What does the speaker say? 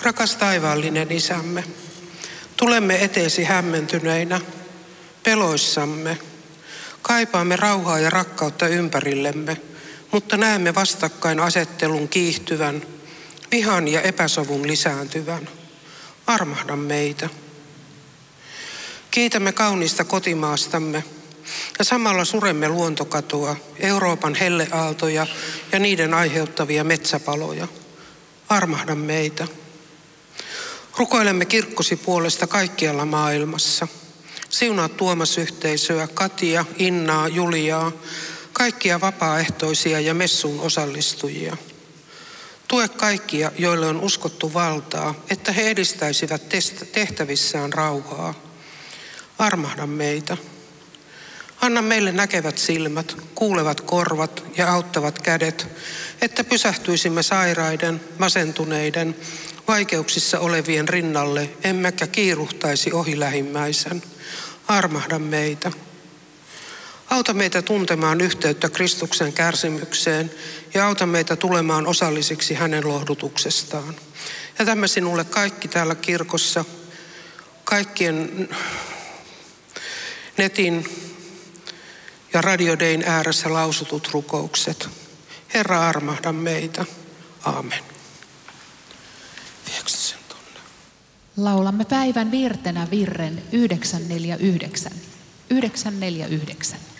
Rakas taivaallinen Isämme, tulemme eteesi hämmentyneinä, peloissamme. Kaipaamme rauhaa ja rakkautta ympärillemme, mutta näemme vastakkainasettelun kiihtyvän, vihan ja epäsovun lisääntyvän. Armahda meitä. Kiitämme kauniista kotimaastamme ja samalla suremme luontokatoa, Euroopan helleaaltoja ja niiden aiheuttavia metsäpaloja. Armahda meitä. Rukoilemme kirkkosi puolesta kaikkialla maailmassa. Siunaa Tuomas-yhteisöä, Katia, Innaa, Juliaa, kaikkia vapaaehtoisia ja messuun osallistujia. Tue kaikkia, joille on uskottu valtaa, että he edistäisivät tehtävissään rauhaa. Armahda meitä. Anna meille näkevät silmät, kuulevat korvat ja auttavat kädet, että pysähtyisimme sairaiden, masentuneiden, vaikeuksissa olevien rinnalle, emmekä kiiruhtaisi ohi lähimmäisen. Armahda meitä. Auta meitä tuntemaan yhteyttä Kristuksen kärsimykseen ja auta meitä tulemaan osallisiksi hänen lohdutuksestaan. Jätämme sinulle kaikki täällä kirkossa, kaikkien netin ja radiodein ääressä lausutut rukoukset. Herra, armahda meitä. Aamen. Viekö sen tonne? Laulamme päivän virtenä virren 949. 949.